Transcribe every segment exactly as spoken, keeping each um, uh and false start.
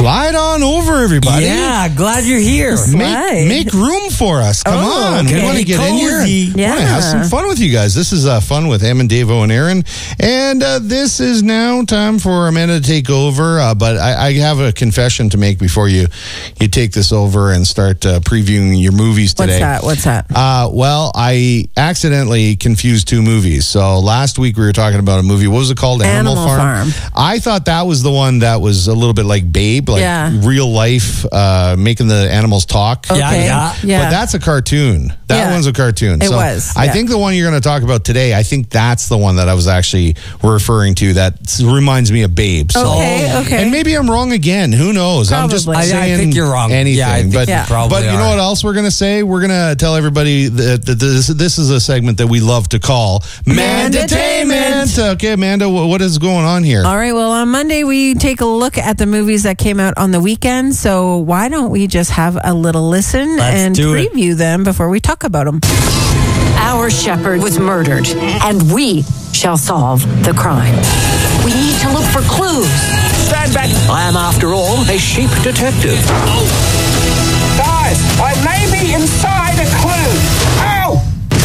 Slide on over, everybody. Yeah, glad you're here. Make, make room for us. Come Oh, on. okay. We want to get in here. And Yeah. want to have some fun with you guys. This is uh, fun with Em and Davo and Aaron. And uh, this is now time for Amanda to take over. Uh, but I, I have a confession to make before you, you take this over and start uh, previewing your movies today. What's that? What's that? Uh, well, I accidentally confused two movies. So last week we were talking about a movie. What was it called? Animal Farm. I thought that was the one that was a little bit like Babe, like Yeah. real life, uh, making the animals talk. Okay. Yeah, yeah. Yeah. But that's a cartoon. That Yeah. one's a cartoon. It so was, I yeah. think the one you're going to talk about today, I think that's the one that I was actually referring to that s- reminds me of Babe. So. Okay, okay. And maybe I'm wrong again. Who knows? I'm just Probably. saying I, I think you're wrong. anything. Yeah, I think but you Yeah. probably but you know are. what else we're going to say? We're going to tell everybody that, that this, this is a segment that we love to call Mandatainment. Okay, Amanda, wh- what is going on here? All right, well, on Monday, we take a look at the movies that came out on the weekend. So why don't we just have a little listen Let's and do it. preview them before we talk about them? Our shepherd was murdered, and we shall solve the crime. We need to look for clues. Stand back. I am, after all, a sheep detective. Guys, I may be inside a clue. Ow!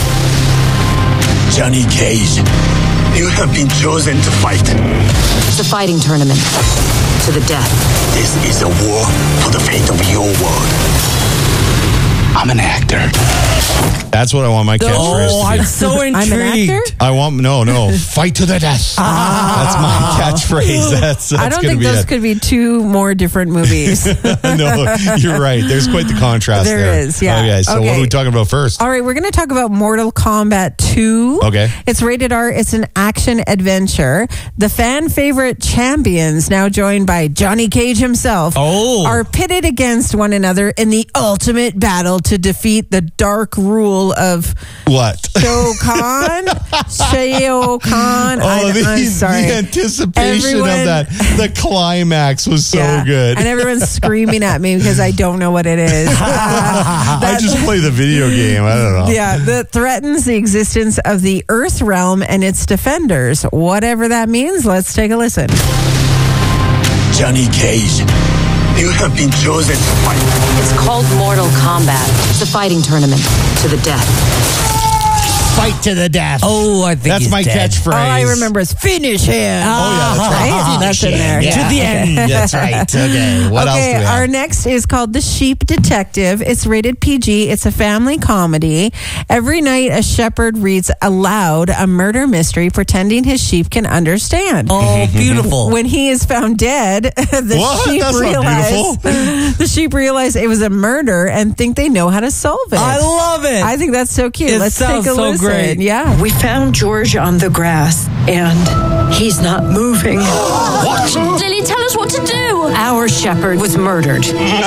Johnny Cage, you have been chosen to fight. It's a fighting tournament to the death. This is a war for the fate of your world. I'm an actor. That's what I want my catchphrase Oh, to be. I'm so I'm an intrigued. actor? I want no, no, fight to the death. That's my catchphrase. That's, that's I don't gonna think be those it. could be two more different movies. No, you're right. There's quite the contrast there. There is, yeah. Okay, so what Okay. are we talking about first? All right, we're going to talk about Mortal Kombat two. Okay. It's rated R. It's an action adventure. The fan favorite champions, now joined by Johnny Cage himself, Oh. are pitted against one another in the ultimate battle to defeat the dark rule of What? Shao Kahn. Shao Kahn. Oh, I, the, I'm sorry. the anticipation Everyone- of that. The climax was so Yeah. good. And everyone's screaming at me because I don't know what it is. I just play the video game. I don't know. Yeah, that threatens the existence of the Earth realm and its defenders. Whatever that means, let's take a listen. Johnny Cage, you have been chosen to fight. It's called Mortal Kombat. It's a fighting tournament to the death. Fight to the death. Oh, I think That's he's my dead. catchphrase. All I remember is finish him. Oh, yeah, that's right. Right? That's in there. Yeah. To the end. That's right. Okay. What else do Okay, we have? our next is called The Sheep Detective. It's rated P G. It's a family comedy. Every night, a shepherd reads aloud a murder mystery, pretending his sheep can understand. Oh, beautiful. When he is found dead, the What? sheep That's not realize the sheep realize it was a murder and think they know how to solve it. I love it. I think that's so cute. It Let's take sounds a so listen. great. Yeah. We found George on the grass, and he's not moving. What? Dilly, tell us what to do. Our shepherd was murdered,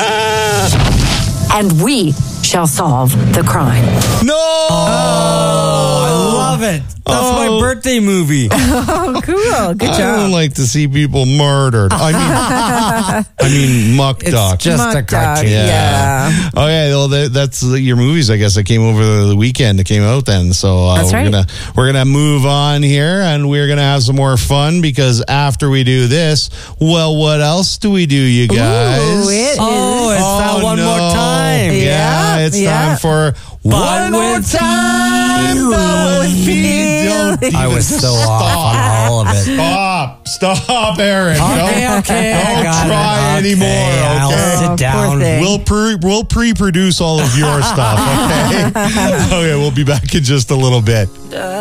and we shall solve the crime. No. Oh, I love it. That's Oh. my birthday movie. Oh, cool. Good I job. don't like to see people murdered. I mean, I mean, muck It's duck. just Muck a duck, cartoon. yeah. Oh yeah. Well, that, that's your movies. I guess that came over the weekend. It came out then. So uh, That's we're right. gonna we're gonna move on here, and we're gonna have some more fun because after we do this, well, what else do we do, you guys? Ooh, it Oh, is. it's that Oh, one no. more time. Yeah, Yeah, it's yeah. time for one more with time. you. But with me. Don't I even was so stop. off on all of it. Stop! Stop, Aaron! Okay, don't, okay, I Don't got try it. anymore. Okay, I'll Okay. sit Oh, poor down. thing. We'll pre we'll pre-produce all of your stuff. Okay. Okay. We'll be back in just a little bit.